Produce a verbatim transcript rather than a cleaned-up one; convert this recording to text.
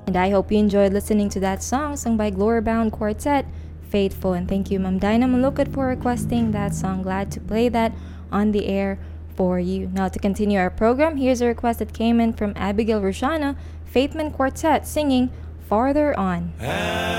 And I hope you enjoyed listening to that song sung by Glorybound Quartet, Faithful. And thank you, Ma'am Dinah Malukad, for requesting that song. Glad to play that on the air for you. Now, to continue our program, here's a request that came in from Abigail Roshana, Faithman Quartet, singing Farther On.